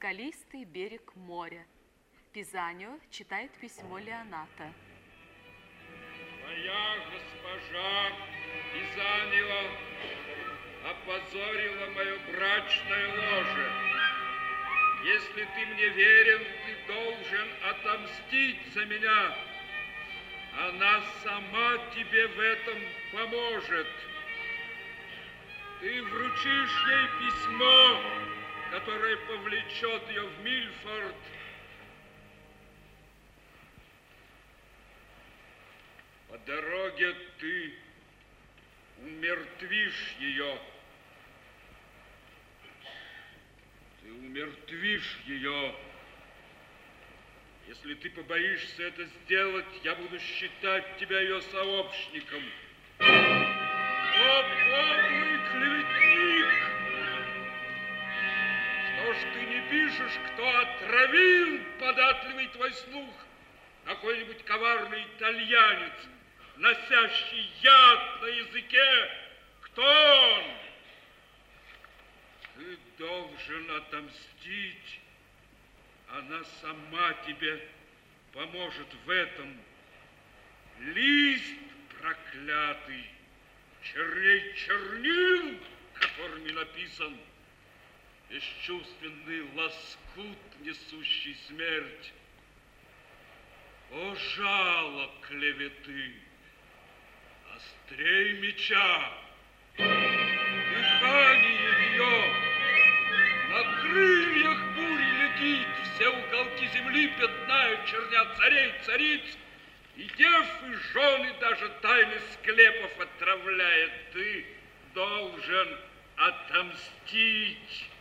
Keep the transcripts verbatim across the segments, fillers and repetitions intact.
Скалистый берег моря. Пизанио читает письмо Леоната. Моя госпожа Пизанио опозорила мое брачное ложе. Если ты мне верен, ты должен отомстить за меня. Она сама тебе в этом поможет. Ты вручишь ей письмо, которое повлечет ее в Мильфорд. По дороге ты умертвишь ее. Ты умертвишь ее. Если ты побоишься это сделать, я буду считать тебя ее сообщником. О, подлый клеветник! Что ж ты не пишешь, кто отравил податливый твой слух? Какой-нибудь коварный итальянец, носящий яд на языке. Кто он? Ты должен отомстить. Она сама тебе поможет в этом. Лист проклятый, черней чернил, которыми написан, бесчувственный лоскут, несущий смерть. О, жало клеветы, острей меча, дыхание ее, на крыльях бури летит, все уголки земли пятнают черня царей, цариц, и дев, и жены даже тайны склепов отравляет. Ты должен отомстить.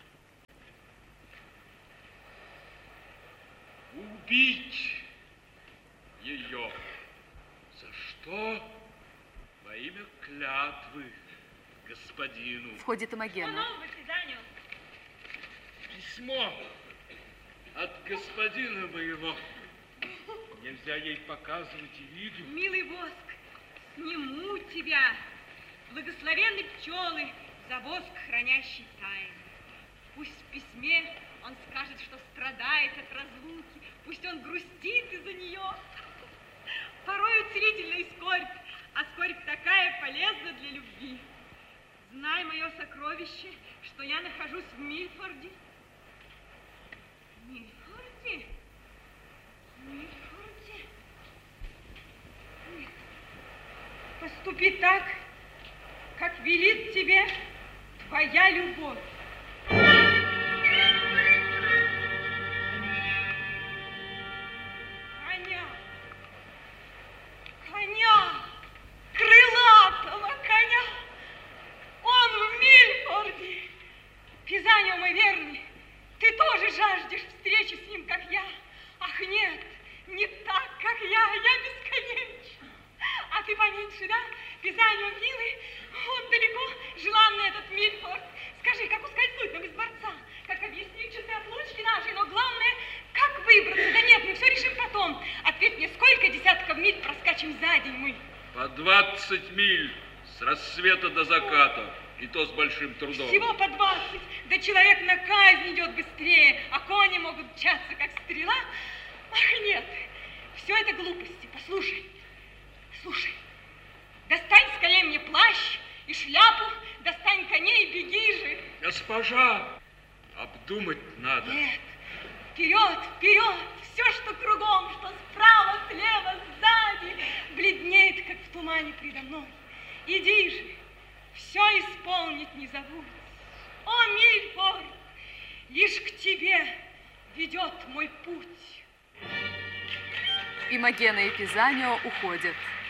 Убить ее. За что? Во имя клятвы господину. Входит Имогена. Письмо от господина моего. Нельзя ей показывать и виду. Милый воск, сниму тебя. Благословенны пчелы за воск, хранящий тайны. Пусть в письме он скажет, что страдает от разлуки. Пусть он грустит из-за нее. Порою целительная скорбь, а скорбь такая полезна для любви. Знай, мое сокровище, что я нахожусь в Мильфорде. Мильфорде? Мильфорде? Нет. Поступи так, как велит тебе твоя любовь. Коня, коня, крылатого коня, он в Мильфорде. Пизанио мой верный, ты тоже жаждешь встречи с ним, как я. Ах, нет, не так, как я, я бесконечна. А ты поменьше, да? Пизанио милый, он далеко, желанный этот Мильфорд. Скажи, как ускользнуть нам из дворца? Как объяснить часы отлучки нашей? Но главное, как выбраться? Да нет, мы все решим потом. Ответь мне, сколько десятков миль проскачем за день мы? По двадцать миль с рассвета до заката. И то с большим трудом. Всего по двадцать. Да человек на казнь идет быстрее, а кони могут мчаться, как стрела. Ах, нет, все это глупости. Послушай, слушай. Достань скорее мне плащ и шляпу, достань коней и беги же. Госпожа, обдумать надо. Нет, вперед, вперед. Все, что кругом, что справа, слева, сзади, бледнеет, как в тумане предо мной. Иди же, все исполнить не забудь. О, Мильфорд, лишь к тебе ведет мой путь. Имогена и Пизанио уходят.